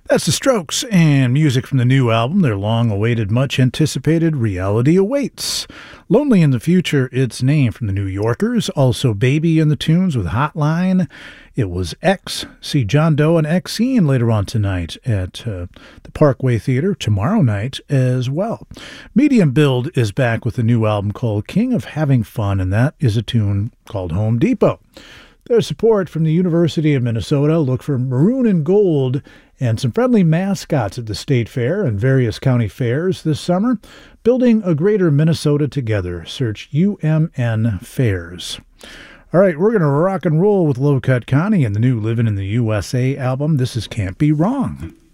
That's The Strokes and music from the new album, their long-awaited, much-anticipated Reality Awaits. Lonely in the Future, its name from the New Yorkers. Also Baby in the tunes with Hotline. It was X. See John Doe and Exene later on tonight at the Parkway Theater, tomorrow night as well. Medium Build is back with a new album called King of Having Fun, and that is a tune called Home Depot. There's support from the University of Minnesota. Look for Maroon and Gold and some friendly mascots at the State Fair and various county fairs this summer. Building a greater Minnesota together. Search UMN Fairs. All right, we're going to rock and roll with Low Cut Connie and the new Livin' in the USA album. This is Can't Be Wrong.